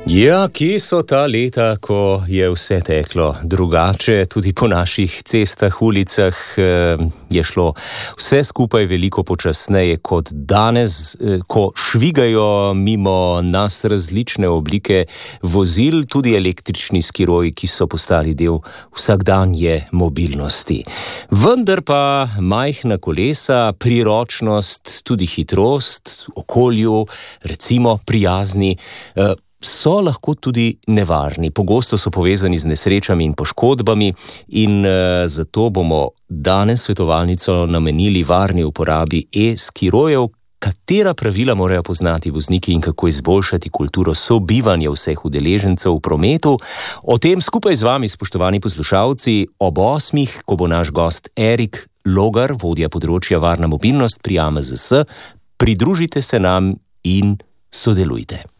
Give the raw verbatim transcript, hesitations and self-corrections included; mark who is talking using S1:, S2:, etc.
S1: Ja, kje so ta leta, ko je vse teklo drugače, tudi po naših cestah, ulicah je šlo vse skupaj veliko počasneje kot danes, ko švigajo mimo nas različne oblike vozil, tudi električni skiroji, ki so postali del vsakdanje mobilnosti. Vendar pa majhna kolesa, priročnost, tudi hitrost, okolju, recimo prijazni, so lahko tudi nevarni. Pogosto so povezani z nesrečami in poškodbami in uh, zato bomo danes svetovalnico namenili varni uporabi e-skirojev, katera pravila morajo poznati vozniki in kako izboljšati kulturo sobivanja vseh udeležencev v prometu. O tem skupaj z vami, spoštovani poslušalci, ob osmih, ko bo naš gost Erik Logar, vodja področja varna mobilnost pri A M Z S, pridružite se nam in sodelujte.